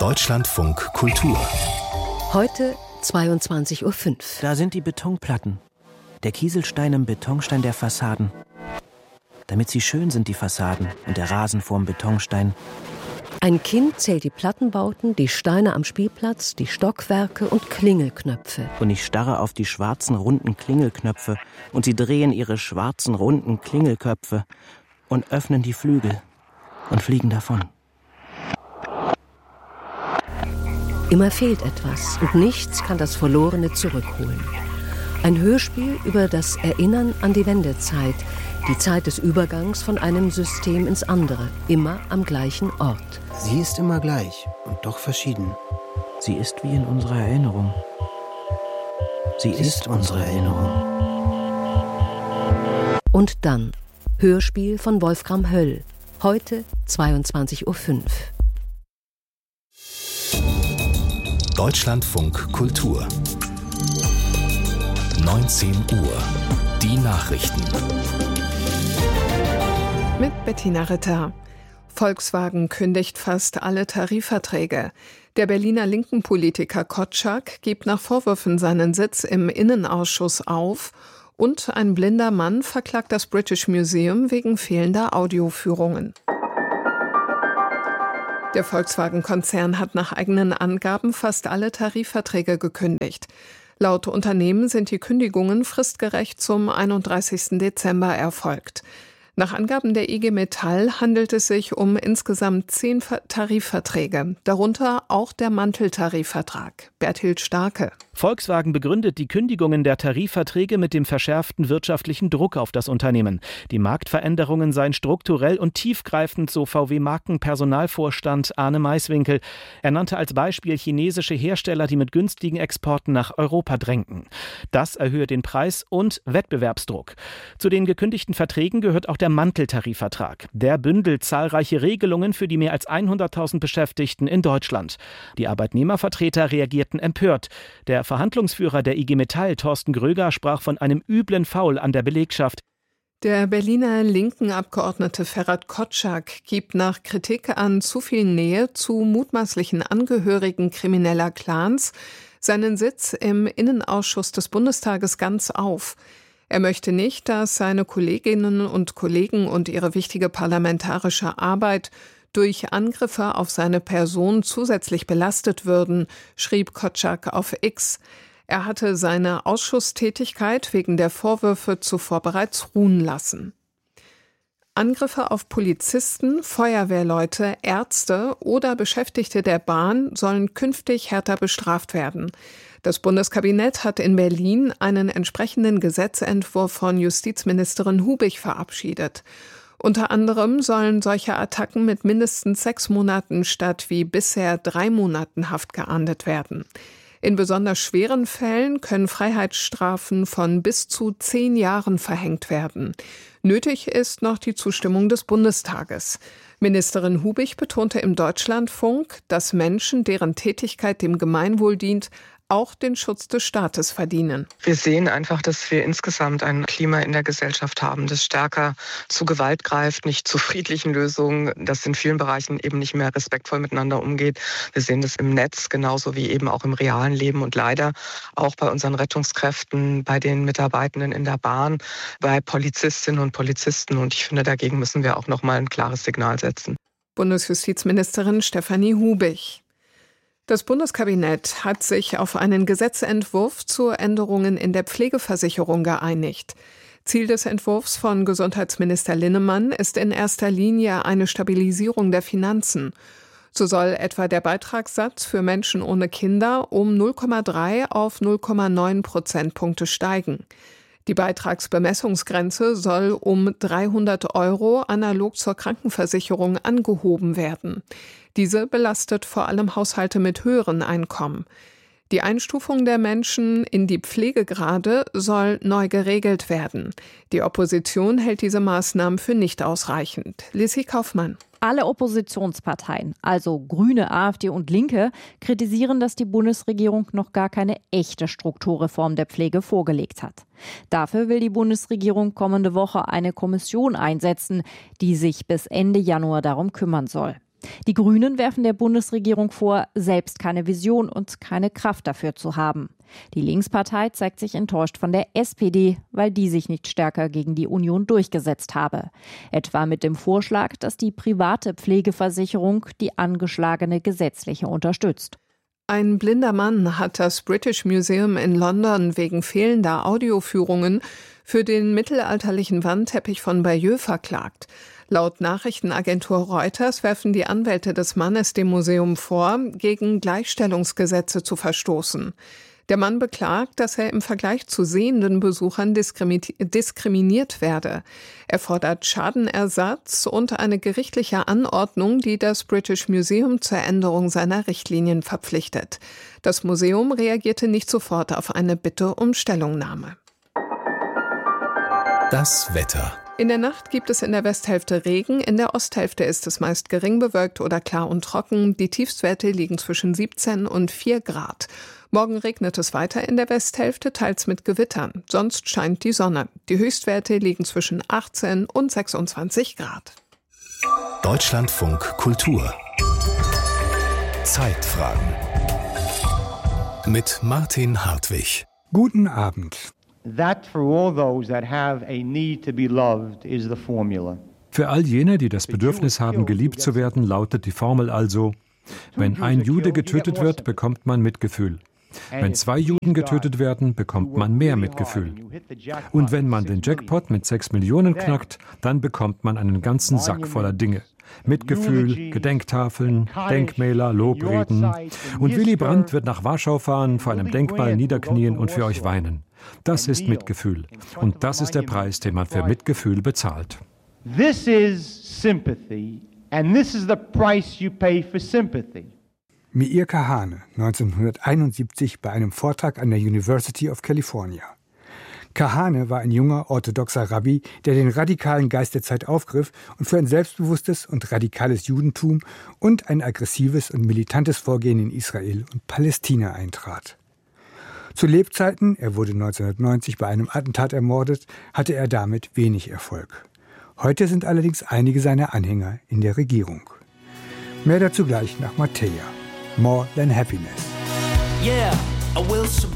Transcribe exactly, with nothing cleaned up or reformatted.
Deutschlandfunk Kultur. Heute zweiundzwanzig Uhr fünf. Da sind die Betonplatten. Der Kieselstein im Betonstein der Fassaden. Damit sie schön sind, die Fassaden und der Rasen vorm Betonstein. Ein Kind zählt die Plattenbauten, die Steine am Spielplatz, die Stockwerke und Klingelknöpfe. Und ich starre auf die schwarzen, runden Klingelknöpfe und sie drehen ihre schwarzen, runden Klingelköpfe und öffnen die Flügel und fliegen davon. Immer fehlt etwas und nichts kann das Verlorene zurückholen. Ein Hörspiel über das Erinnern an die Wendezeit, die Zeit des Übergangs von einem System ins andere, immer am gleichen Ort. Sie ist immer gleich und doch verschieden. Sie ist wie in unserer Erinnerung. Sie ist unsere Erinnerung. Und dann Hörspiel von Wolfram Höll. Heute zweiundzwanzig Uhr fünf. Deutschlandfunk Kultur. neunzehn Uhr. Die Nachrichten. Mit Bettina Ritter. Volkswagen kündigt fast alle Tarifverträge. Der Berliner linken Politiker Kotschak gibt nach Vorwürfen seinen Sitz im Innenausschuss auf und ein blinder Mann verklagt das British Museum wegen fehlender Audioführungen. Der Volkswagen-Konzern hat nach eigenen Angaben fast alle Tarifverträge gekündigt. Laut Unternehmen sind die Kündigungen fristgerecht zum einunddreißigsten Dezember erfolgt. Nach Angaben der I G Metall handelt es sich um insgesamt zehn Tarifverträge, darunter auch der Manteltarifvertrag. Berthild Starke. Volkswagen begründet die Kündigungen der Tarifverträge mit dem verschärften wirtschaftlichen Druck auf das Unternehmen. Die Marktveränderungen seien strukturell und tiefgreifend, so V W-Markenpersonalvorstand Arne Maiswinkel. Er nannte als Beispiel chinesische Hersteller, die mit günstigen Exporten nach Europa drängten. Das erhöhe den Preis und Wettbewerbsdruck. Zu den gekündigten Verträgen gehört auch der Manteltarifvertrag. Der bündelt zahlreiche Regelungen für die mehr als hunderttausend Beschäftigten in Deutschland. Die Arbeitnehmervertreter reagierten empört. Der Verhandlungsführer der I G Metall, Thorsten Gröger, sprach von einem üblen Faul an der Belegschaft. Der Berliner linken Abgeordnete Ferhat Kotschak gibt nach Kritik an zu viel Nähe zu mutmaßlichen Angehörigen krimineller Clans seinen Sitz im Innenausschuss des Bundestages ganz auf. Er möchte nicht, dass seine Kolleginnen und Kollegen und ihre wichtige parlamentarische Arbeit durch Angriffe auf seine Person zusätzlich belastet würden, schrieb Kotschak auf X. Er hatte seine Ausschusstätigkeit wegen der Vorwürfe zuvor bereits ruhen lassen. Angriffe auf Polizisten, Feuerwehrleute, Ärzte oder Beschäftigte der Bahn sollen künftig härter bestraft werden. Das Bundeskabinett hat in Berlin einen entsprechenden Gesetzentwurf von Justizministerin Hubig verabschiedet. Unter anderem sollen solche Attacken mit mindestens sechs Monaten statt wie bisher drei Monaten Haft geahndet werden. In besonders schweren Fällen können Freiheitsstrafen von bis zu zehn Jahren verhängt werden. Nötig ist noch die Zustimmung des Bundestages. Ministerin Hubig betonte im Deutschlandfunk, dass Menschen, deren Tätigkeit dem Gemeinwohl dient, auch den Schutz des Staates verdienen. Wir sehen einfach, dass wir insgesamt ein Klima in der Gesellschaft haben, das stärker zu Gewalt greift, nicht zu friedlichen Lösungen, das in vielen Bereichen eben nicht mehr respektvoll miteinander umgeht. Wir sehen das im Netz genauso wie eben auch im realen Leben und leider auch bei unseren Rettungskräften, bei den Mitarbeitenden in der Bahn, bei Polizistinnen und Polizisten. Und ich finde, dagegen müssen wir auch noch mal ein klares Signal setzen. Bundesjustizministerin Stefanie Hubig. Das Bundeskabinett hat sich auf einen Gesetzentwurf zu Änderungen in der Pflegeversicherung geeinigt. Ziel des Entwurfs von Gesundheitsminister Linnemann ist in erster Linie eine Stabilisierung der Finanzen. So soll etwa der Beitragssatz für Menschen ohne Kinder um null Komma drei auf null Komma neun Prozentpunkte steigen. Die Beitragsbemessungsgrenze soll um dreihundert Euro analog zur Krankenversicherung angehoben werden. Diese belastet vor allem Haushalte mit höheren Einkommen. Die Einstufung der Menschen in die Pflegegrade soll neu geregelt werden. Die Opposition hält diese Maßnahmen für nicht ausreichend. Lissy Kaufmann. Alle Oppositionsparteien, also Grüne, AfD und Linke, kritisieren, dass die Bundesregierung noch gar keine echte Strukturreform der Pflege vorgelegt hat. Dafür will die Bundesregierung kommende Woche eine Kommission einsetzen, die sich bis Ende Januar darum kümmern soll. Die Grünen werfen der Bundesregierung vor, selbst keine Vision und keine Kraft dafür zu haben. Die Linkspartei zeigt sich enttäuscht von der S P D, weil die sich nicht stärker gegen die Union durchgesetzt habe. Etwa mit dem Vorschlag, dass die private Pflegeversicherung die angeschlagene gesetzliche unterstützt. Ein blinder Mann hat das British Museum in London wegen fehlender Audioführungen für den mittelalterlichen Wandteppich von Bayeux verklagt. Laut Nachrichtenagentur Reuters werfen die Anwälte des Mannes dem Museum vor, gegen Gleichstellungsgesetze zu verstoßen. Der Mann beklagt, dass er im Vergleich zu sehenden Besuchern diskriminiert werde. Er fordert Schadenersatz und eine gerichtliche Anordnung, die das British Museum zur Änderung seiner Richtlinien verpflichtet. Das Museum reagierte nicht sofort auf eine Bitte um Stellungnahme. Das Wetter. In der Nacht gibt es in der Westhälfte Regen, in der Osthälfte ist es meist gering bewölkt oder klar und trocken. Die Tiefstwerte liegen zwischen siebzehn und vier Grad. Morgen regnet es weiter in der Westhälfte, teils mit Gewittern. Sonst scheint die Sonne. Die Höchstwerte liegen zwischen achtzehn und sechsundzwanzig Grad. Deutschlandfunk Kultur. Zeitfragen. Mit Martin Hartwig. Guten Abend. That for all those that have a need to be loved is the formula. Für all jene, die das Bedürfnis haben, geliebt zu werden, lautet die Formel also: Wenn ein Jude getötet wird, bekommt man Mitgefühl. Wenn zwei Juden getötet werden, bekommt man mehr Mitgefühl. Und wenn man den Jackpot mit sechs Millionen knackt, dann bekommt man einen ganzen Sack voller Dinge. Mitgefühl, Gedenktafeln, Denkmäler, Lobreden. Und Willy Brandt wird nach Warschau fahren, vor einem Denkmal niederknien und für euch weinen. Das ist Mitgefühl. Und das ist der Preis, den man für Mitgefühl bezahlt. This is sympathy, and this is the price you pay for sympathy. Meir Kahane, neunzehnhunderteinundsiebzig bei einem Vortrag an der University of California. Kahane war ein junger, orthodoxer Rabbi, der den radikalen Geist der Zeit aufgriff und für ein selbstbewusstes und radikales Judentum und ein aggressives und militantes Vorgehen in Israel und Palästina eintrat. Zu Lebzeiten, er wurde neunzehnhundertneunzig bei einem Attentat ermordet, hatte er damit wenig Erfolg. Heute sind allerdings einige seiner Anhänger in der Regierung. Mehr dazu gleich nach Mattea. More Than Happiness. Yeah, I will